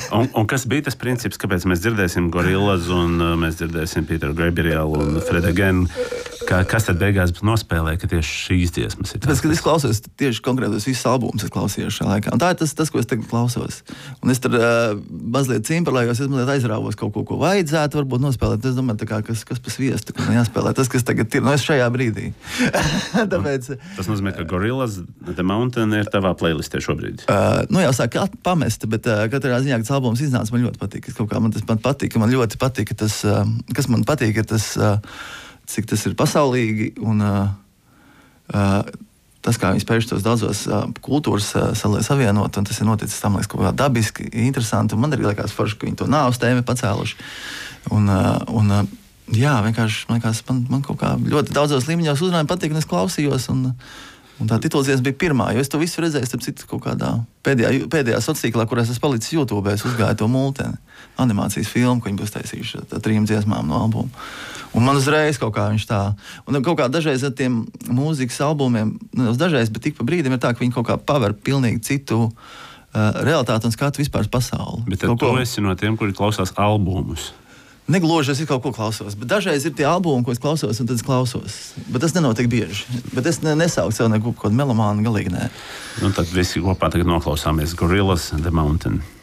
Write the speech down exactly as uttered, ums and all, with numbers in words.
un, un kas bija tas princips, kāpēc mēs dzirdēsim Gorillaz un uh, mēs dzirdēsim Peteru Gabrielu un Fred Again? Ka, kas tad beigās nospēlē, ka tieši šīs dziesmas ir? Tāpēc, kad es klausos tieši konkrētos visus albumus, es klausījos šajā laikā. Un tā ir tas, tas, ko es tagad klausos. Un es tur uh, mazliet cimperlējos, es mazliet aizrāvos kaut ko, ko vajadzētu varbūt nospēlēt. Es domāju, tā kā, kas, kas pa sviestu, ka man jāspēlē. Tas, kas tagad ir, no es šajā brīdī. Tāpēc, tas nozīmē, ka Gorillaz, The Mountain ir tavā playlistē šobrīd. Uh, nu jau sāk pamest, bet uh, katrā ziņā, kad tas albums iznāca, man ļoti patīk. Kaut kā man tas man patīk, man ļoti patīk, tas, uh, kas man patīk, ir tas, uh, cik tas ir pasaulīgi un uh, uh, tas, kā viņi spējuši tos daudzos uh, kultūras uh, savienot, un tas ir noticis tam, liekas, kaut kā dabiski, interesanti, un man arī liekas forši, ka viņi to nāves tēmu pacēluši. Un, uh, un uh, jā, vienkārši, man liekas, man, man kaut kā ļoti daudzos līmeņos uzrunājumi patīk, un es klausījos, un Un tā tituldziesma bija pirmā, jo es to visu redzēju, starp citu, kaut kādā pēdējā, pēdējā sociālā, kurā es palicis YouTube, es uzgāju to multeni, animācijas filmu, ko viņi būs taisījuši ar trim dziesmām no albuma. Un man uzreiz kaut kā viņš tā, un kaut kā dažreiz ar tiem mūzikas albumiem, nu, dažreiz, bet tik pa brīdim ir tā, ka viņi kaut kā paver pilnīgi citu uh, realitāti un skatu vispār uz pasauli. Bet tad tu esi no tiem, kuri klausās albumus. Negloži es kaut ko klausos, bet dažreiz ir tie albumi, ko es klausos, un tad es klausos. Bet tas nenotiek bieži. Bet es ne, nesaucu sev neko kādu melomānu, galīgi nē. Nu tad visi kopā tagad noklausāmies Gorillaz, The Mountain.